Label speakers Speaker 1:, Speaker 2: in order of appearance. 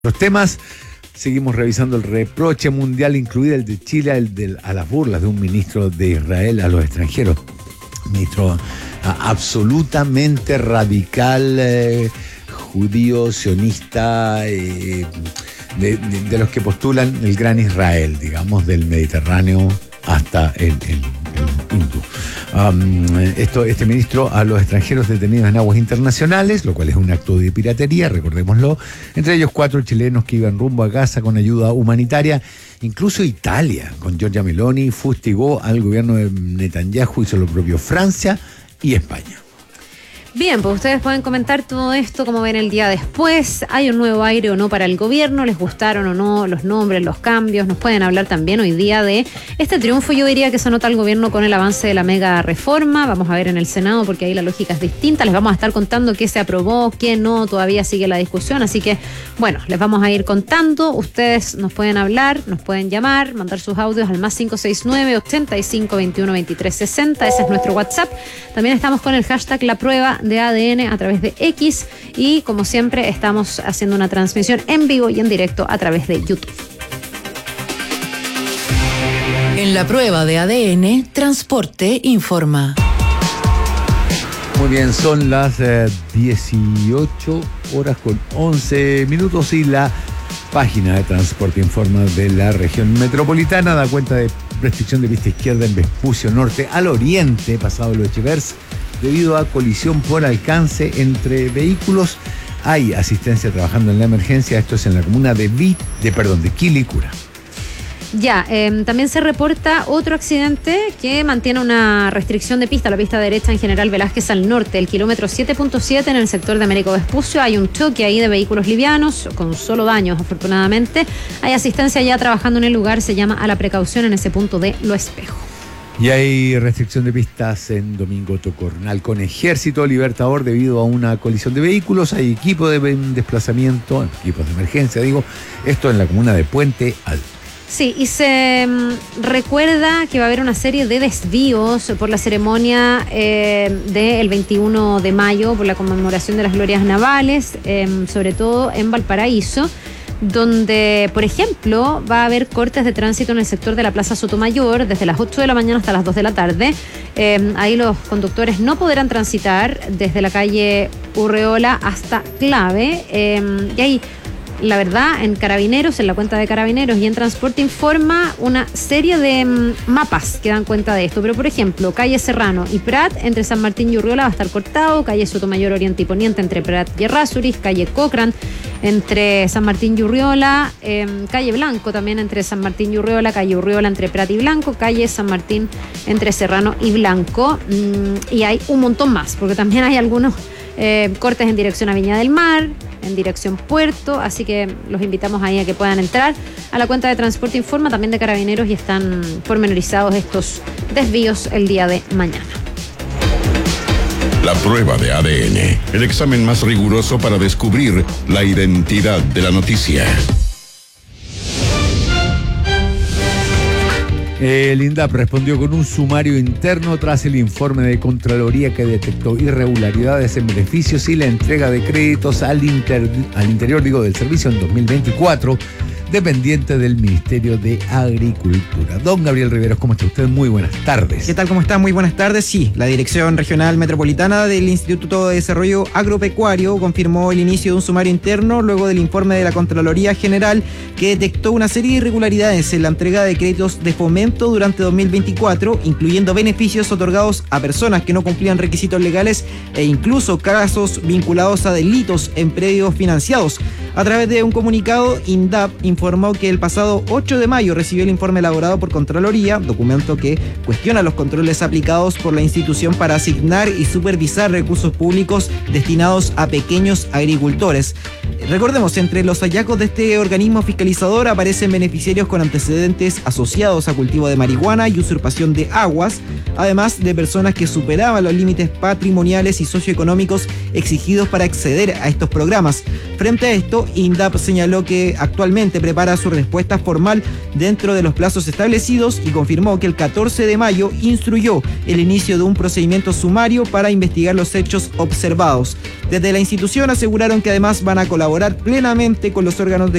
Speaker 1: Los temas, seguimos revisando el reproche mundial, incluido el de Chile, a las burlas de un ministro de Israel a los extranjeros. Ministro absolutamente radical, judío, sionista, de los que postulan el gran Israel, digamos, del Mediterráneo hasta el hindú. Este ministro a los extranjeros detenidos en aguas internacionales, lo cual es un acto de piratería, recordémoslo. Entre ellos 4 chilenos que iban rumbo a Gaza con ayuda humanitaria. Incluso Italia, con Giorgia Meloni, fustigó al gobierno de Netanyahu, hizo lo propio Francia y España.
Speaker 2: Bien, pues ustedes pueden comentar todo esto, como ven el día después. ¿Hay un nuevo aire o no para el gobierno? ¿Les gustaron o no los nombres, los cambios? Nos pueden hablar también hoy día de este triunfo. Yo diría que se nota el gobierno con el avance de la mega reforma. Vamos a ver en el Senado, porque ahí la lógica es distinta. Les vamos a estar contando qué se aprobó, qué no. Todavía sigue la discusión. Así que, bueno, les vamos a ir contando. Ustedes nos pueden hablar, nos pueden llamar, mandar sus audios al más 569-8521-2360. Ese es nuestro WhatsApp. También estamos con el hashtag La Prueba de ADN a través de X, y como siempre estamos haciendo una transmisión en vivo y en directo a través de YouTube.
Speaker 3: En La Prueba de ADN, Transporte informa.
Speaker 1: Muy bien, son las 18 horas con 11 minutos y la página de Transporte informa de la región metropolitana da cuenta de restricción de pista izquierda en Vespucio Norte al oriente, pasado Los Echevers, debido a colisión por alcance entre vehículos. Hay asistencia trabajando en la emergencia. Esto es en la comuna de Quilicura.
Speaker 2: Ya, también se reporta otro accidente que mantiene una restricción de pista, la pista derecha en General Velázquez al norte, el kilómetro 7.7 en el sector de Américo Vespucio. Hay un choque ahí de vehículos livianos, con solo daños afortunadamente. Hay asistencia ya trabajando en el lugar, se llama a la precaución en ese punto de Lo Espejo.
Speaker 1: Y hay restricción de pistas en Domingo Tocornal con Ejército Libertador debido a una colisión de vehículos. Hay equipo de desplazamiento, equipos de emergencia, esto en la comuna de Puente Alto.
Speaker 2: Sí, y se recuerda que va a haber una serie de desvíos por la ceremonia del 21 de mayo, por la conmemoración de las glorias navales, sobre todo en Valparaíso, donde, por ejemplo, va a haber cortes de tránsito en el sector de la Plaza Sotomayor desde las 8 de la mañana hasta las 2 de la tarde. Ahí los conductores no podrán transitar desde la calle Urreola hasta Clave. Y hay, la verdad, en Carabineros, en la cuenta de Carabineros y en Transporte informa una serie de mapas que dan cuenta de esto. Pero, por ejemplo, calle Serrano y Prat entre San Martín y Urriola va a estar cortado, calle Sotomayor Oriente y Poniente entre Prat y Errázuriz, calle Cochrane entre San Martín y Urriola, calle Blanco también entre San Martín y Urriola, calle Urriola entre Prat y Blanco, calle San Martín entre Serrano y Blanco, y hay un montón más, porque también hay algunos cortes en dirección a Viña del Mar, en dirección Puerto, así que los invitamos ahí a que puedan entrar a la cuenta de Transporte Informa, también de Carabineros, y están pormenorizados estos desvíos el día de mañana.
Speaker 4: La prueba de ADN, el examen más riguroso para descubrir la identidad de la noticia.
Speaker 1: El INDAP respondió con un sumario interno tras el informe de Contraloría que detectó irregularidades en beneficios y la entrega de créditos al interior del servicio en 2024, dependiente del Ministerio de Agricultura. Don Gabriel Riveros, ¿cómo está usted? Muy buenas tardes.
Speaker 5: ¿Qué tal? ¿Cómo está? Muy buenas tardes. Sí, la Dirección Regional Metropolitana del Instituto de Desarrollo Agropecuario confirmó el inicio de un sumario interno luego del informe de la Contraloría General que detectó una serie de irregularidades en la entrega de créditos de fomento durante 2024, incluyendo beneficios otorgados a personas que no cumplían requisitos legales e incluso casos vinculados a delitos en predios financiados. A través de un comunicado, INDAP informó que el pasado 8 de mayo recibió el informe elaborado por Contraloría, documento que cuestiona los controles aplicados por la institución para asignar y supervisar recursos públicos destinados a pequeños agricultores. Recordemos, entre los hallazgos de este organismo fiscalizador aparecen beneficiarios con antecedentes asociados a cultivo de marihuana y usurpación de aguas, además de personas que superaban los límites patrimoniales y socioeconómicos exigidos para acceder a estos programas. Frente a esto, INDAP señaló que actualmente prepara su respuesta formal dentro de los plazos establecidos y confirmó que el 14 de mayo instruyó el inicio de un procedimiento sumario para investigar los hechos observados. Desde la institución aseguraron que además van a colaborar plenamente con los órganos de